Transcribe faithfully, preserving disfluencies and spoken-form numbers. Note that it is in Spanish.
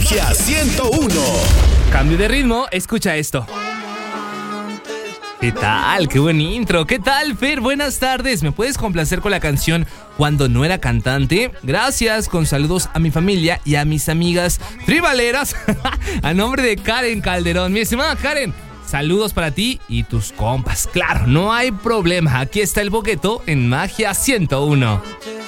Magia ciento uno. Cambio de ritmo, escucha esto. ¿Qué tal? ¡Qué buen intro! ¿Qué tal, Fer? Buenas tardes. ¿Me puedes complacer con la canción Cuando no era cantante? Gracias, con saludos a mi familia y a mis amigas tribaleras. A nombre de Karen Calderón. Mi estimada Karen, saludos para ti y tus compas. Claro, no hay problema. Aquí está el boqueto en Magia ciento uno.